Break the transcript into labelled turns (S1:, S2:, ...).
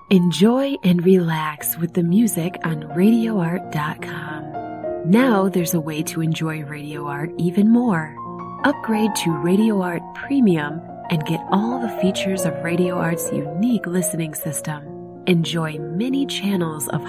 S1: Enjoy and relax with the music on RadioArt.com. Now there's a way to enjoy Radio Art even more. Upgrade to Radio Art Premium and get all the features of Radio Art's unique listening system. Enjoy many channels of